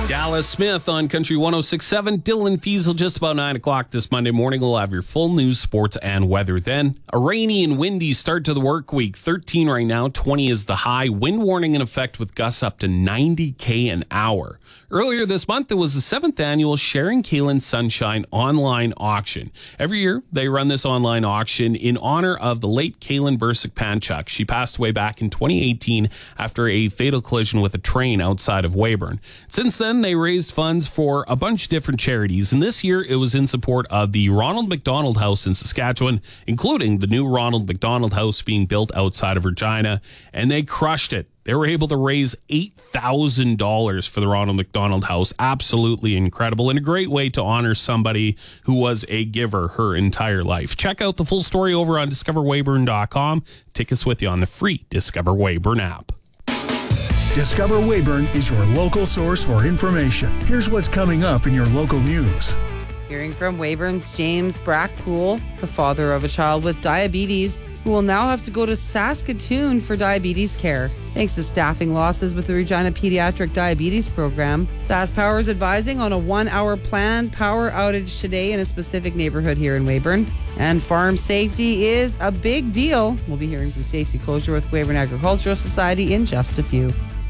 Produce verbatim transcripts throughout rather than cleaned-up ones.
Dallas Smith on Country one oh six point seven. Dylan Fiesel just about nine o'clock this Monday morning. We'll have your full news, sports, and weather then. A rainy and windy start to the work week. thirteen right now, twenty is the high. Wind warning in effect with gusts up to ninety kilometers an hour. Earlier this month, there was the seventh annual Sharon Kaelin Sunshine online auction. Every year, they run this online auction in honor of the late Kaelin Bursic-Panchuk. She passed away back in twenty eighteen after a fatal collision with a train outside of Weyburn. Since then, they raised funds for a bunch of different charities, and this year it was in support of the Ronald McDonald House in Saskatchewan, including the new Ronald McDonald House being built outside of Regina, and they crushed it. They were able to raise eight thousand dollars for the Ronald McDonald House. Absolutely incredible, and a great way to honor somebody who was a giver her entire life. Check out the full story over on discover weyburn dot com. Take us with you on the free Discover Weyburn app. Discover Weyburn is your local source for information. Here's what's coming up in your local news. Hearing from Weyburn's James Brackpool, the father of a child with diabetes, who will now have to go to Saskatoon for diabetes care. Thanks to staffing losses with the Regina Pediatric Diabetes Program, SaskPower is advising on a one-hour planned power outage today in a specific neighborhood here in Weyburn. And farm safety is a big deal. We'll be hearing from Stacey Kosher with Weyburn Agricultural Society in just a few.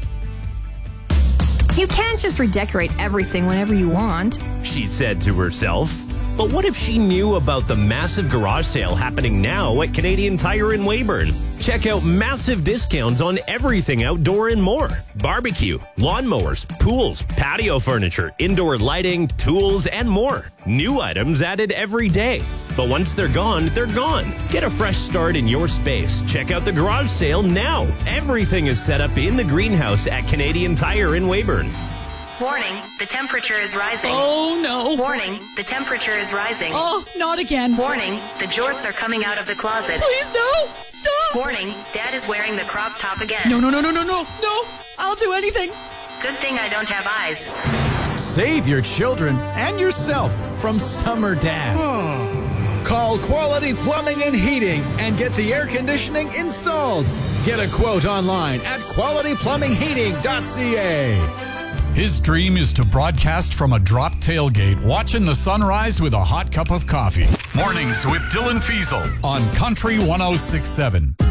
You can't just redecorate everything whenever you want, she said to herself. But what if she knew about the massive garage sale happening now at Canadian Tire in Weyburn? Check out massive discounts on everything outdoor and more. Barbecue, lawnmowers, pools, patio furniture, indoor lighting, tools, and more. New items added every day. But once they're gone, they're gone. Get a fresh start in your space. Check out the garage sale now. Everything is set up in the greenhouse at Canadian Tire in Weyburn. Warning, the temperature is rising. Oh, no. Warning, the temperature is rising. Oh, not again. Warning, the jorts are coming out of the closet. Please, no. Stop. Warning, Dad is wearing the crop top again. No, no, no, no, no, no. No. I'll do anything. Good thing I don't have eyes. Save your children and yourself from summer dad. Call Quality Plumbing and Heating and get the air conditioning installed. Get a quote online at quality plumbing heating dot c a. His dream is to broadcast from a drop tailgate, watching the sunrise with a hot cup of coffee. Mornings with Dylan Fiesel on Country one oh six point seven.